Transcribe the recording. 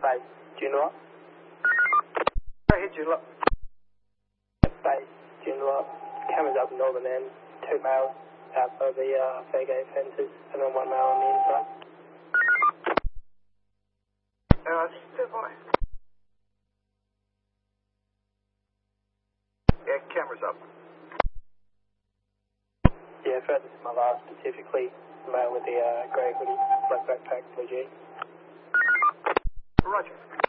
Base, Joondalup. Go ahead, Joondalup. Base, Joondalup. Cameras up the northern end. 2 males outside the fair gate fences, and then 1 male on the inside. Stand by. Yeah, cameras up. Yeah, Fred, this is my last, specifically the male with the grey hoodie, black backpack, blue jeans. Roger.